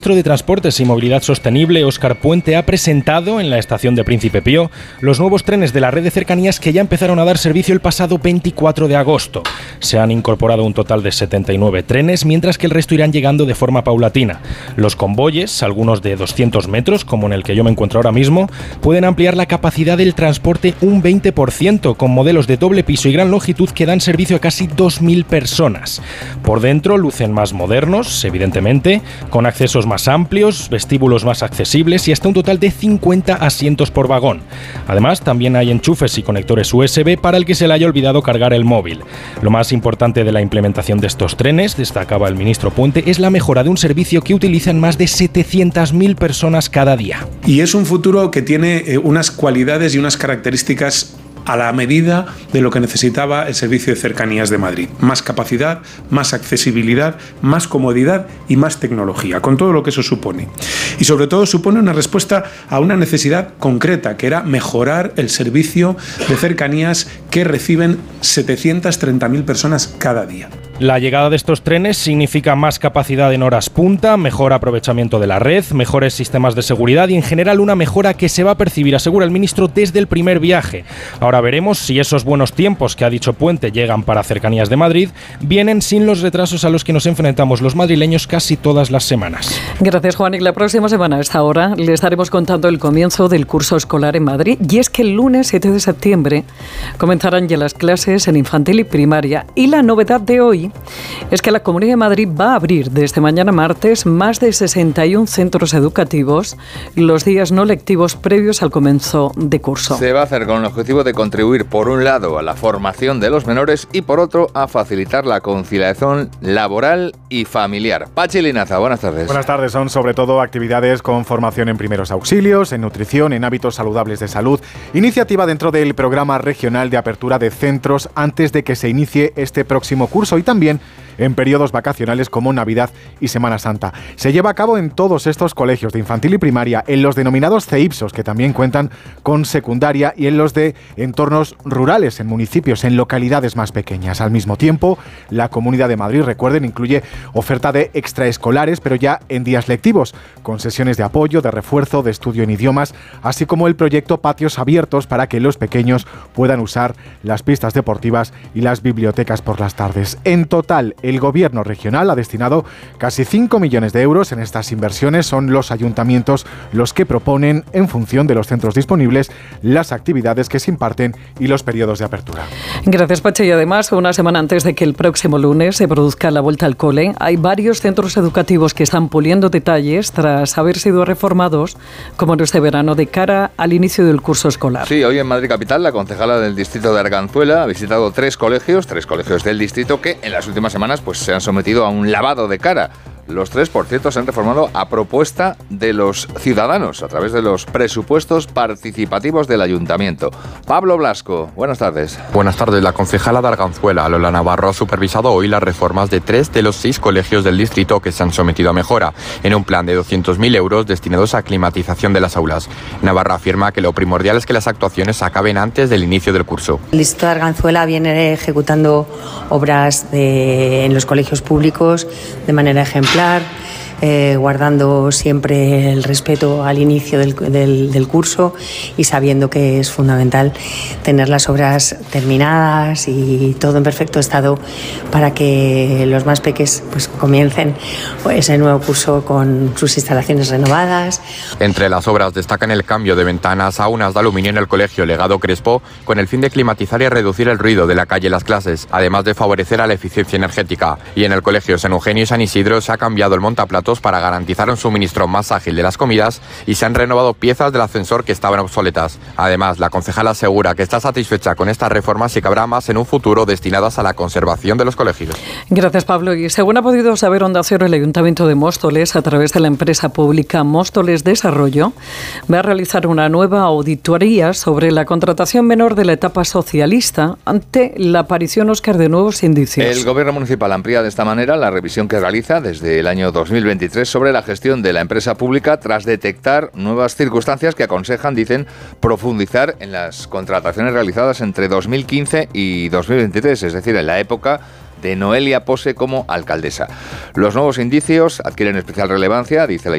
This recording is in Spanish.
El ministro de Transportes y Movilidad Sostenible, Óscar Puente, ha presentado en la estación de Príncipe Pío los nuevos trenes de la red de cercanías que ya empezaron a dar servicio el pasado 24 de agosto. Se han incorporado un total de 79 trenes, mientras que el resto irán llegando de forma paulatina. Los convoyes, algunos de 200 metros, como en el que yo me encuentro ahora mismo, pueden ampliar la capacidad del transporte un 20%, con modelos de doble piso y gran longitud que dan servicio a casi 2.000 personas. Por dentro lucen más modernos, evidentemente, con accesos más amplios, vestíbulos más accesibles y hasta un total de 50 asientos por vagón. Además, también hay enchufes y conectores USB para el que se le haya olvidado cargar el móvil. Lo más importante de la implementación de estos trenes, destacaba el ministro Puente, es la mejora de un servicio que utilizan más de 700.000 personas cada día. Y es un futuro que tiene unas cualidades y unas características a la medida de lo que necesitaba el Servicio de Cercanías de Madrid. Más capacidad, más accesibilidad, más comodidad y más tecnología, con todo lo que eso supone. Y sobre todo supone una respuesta a una necesidad concreta, que era mejorar el servicio de cercanías que reciben 730.000 personas cada día. La llegada de estos trenes significa más capacidad en horas punta, mejor aprovechamiento de la red, mejores sistemas de seguridad y en general una mejora que se va a percibir, asegura el ministro, desde el primer viaje. Ahora veremos si esos buenos tiempos que ha dicho Puente llegan para Cercanías de Madrid, vienen sin los retrasos a los que nos enfrentamos los madrileños casi todas las semanas. Gracias, Juan. Y la próxima semana a esta hora le estaremos contando el comienzo del curso escolar en Madrid. Y es que el lunes 7 de septiembre comenzarán ya las clases en infantil y primaria. Y la novedad de hoy es que la Comunidad de Madrid va a abrir desde mañana martes más de 61 centros educativos los días no lectivos previos al comienzo de curso. Se va a hacer con el objetivo de contribuir, por un lado, a la formación de los menores y, por otro, a facilitar la conciliación laboral y familiar. Pachi Linaza, buenas tardes. Buenas tardes. Son sobre todo actividades con formación en primeros auxilios, en nutrición, en hábitos saludables de salud. Iniciativa dentro del programa regional de apertura de centros antes de que se inicie este próximo curso y también en periodos vacacionales como Navidad y Semana Santa. Se lleva a cabo en todos estos colegios de infantil y primaria, en los denominados CEIPSOS, que también cuentan con secundaria, y en los de entornos rurales, en municipios, en localidades más pequeñas. Al mismo tiempo, la Comunidad de Madrid, recuerden, incluye oferta de extraescolares, pero ya en días lectivos, con sesiones de apoyo, de refuerzo, de estudio en idiomas, así como el proyecto Patios Abiertos para que los pequeños puedan usar las pistas deportivas y las bibliotecas por las tardes. En total, el Gobierno regional ha destinado casi 5 millones de euros en estas inversiones. Son los ayuntamientos los que proponen, en función de los centros disponibles, las actividades que se imparten y los periodos de apertura. Gracias, Pachi. Y además, una semana antes de que el próximo lunes se produzca la vuelta al cole, hay varios centros educativos que están puliendo detalles tras haber sido reformados, como en este verano, de cara al inicio del curso escolar. Sí, hoy en Madrid Capital, la concejala del distrito de Arganzuela ha visitado tres colegios del distrito que en las últimas semanas pues se han sometido a un lavado de cara. Los tres, por cierto, se han reformado a propuesta de los ciudadanos a través de los presupuestos participativos del ayuntamiento. Pablo Blasco, buenas tardes. Buenas tardes. La concejala de Arganzuela, Lola Navarro, ha supervisado hoy las reformas de 3 de los 6 colegios del distrito que se han sometido a mejora, en un plan de 200.000 euros destinados a climatización de las aulas. Navarro afirma que lo primordial es que las actuaciones acaben antes del inicio del curso. El distrito de Arganzuela viene ejecutando obras en los colegios públicos de manera ejemplar, guardando siempre el respeto al inicio del curso y sabiendo que es fundamental tener las obras terminadas y todo en perfecto estado para que los más peques pues comiencen ese nuevo curso con sus instalaciones renovadas. Entre las obras destacan el cambio de ventanas a unas de aluminio en el colegio Legado Crespo, con el fin de climatizar y reducir el ruido de la calle en las clases, además de favorecer a la eficiencia energética. Y en el colegio San Eugenio y San Isidro se ha cambiado el montaplatos para garantizar un suministro más ágil de las comidas y se han renovado piezas del ascensor que estaban obsoletas. Además, la concejala asegura que está satisfecha con estas reformas y que habrá más en un futuro destinadas a la conservación de los colegios. Gracias, Pablo. Y según ha podido saber Onda Cero, el Ayuntamiento de Móstoles, a través de la empresa pública Móstoles Desarrollo, va a realizar una nueva auditoría sobre la contratación menor de la etapa socialista ante la aparición, Óscar, de nuevos indicios. El Gobierno municipal amplía de esta manera la revisión que realiza desde el año 2023 sobre la gestión de la empresa pública tras detectar nuevas circunstancias que aconsejan, dicen, profundizar en las contrataciones realizadas entre 2015 y 2023, es decir, en la época de Noelia Pose como alcaldesa. Los nuevos indicios adquieren especial relevancia, dice la